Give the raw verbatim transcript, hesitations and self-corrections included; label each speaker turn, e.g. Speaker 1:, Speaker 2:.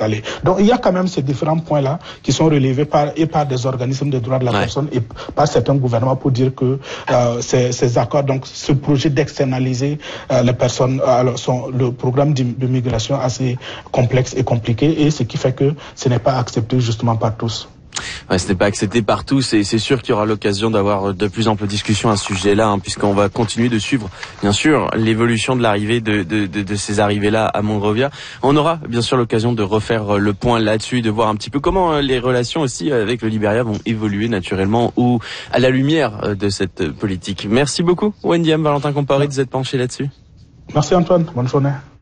Speaker 1: installés. Donc il y a quand même ces différents points-là qui sont relevés par, et par des organismes de droits de la ouais. personne et par certains gouvernements pour dire que euh, ces, ces accords, donc ce projet d'externaliser euh, les personnes, alors sont le programme de, de migration assez complexe et compliqué, et ce qui fait que ce n'est pas accepté justement par tous.
Speaker 2: Ouais, ce n'est pas accepté par tous et c'est sûr qu'il y aura l'occasion d'avoir de plus amples discussions à ce sujet-là, hein, puisqu'on va continuer de suivre, bien sûr, l'évolution de l'arrivée de, de, de, de ces arrivées-là à Monrovia. On aura bien sûr l'occasion de refaire le point là-dessus, de voir un petit peu comment les relations aussi avec le Libéria vont évoluer naturellement ou à la lumière de cette politique. Merci beaucoup, Wendy M. Valentin Compaoré, de vous être penché là-dessus.
Speaker 1: Merci Antoine, bonne journée.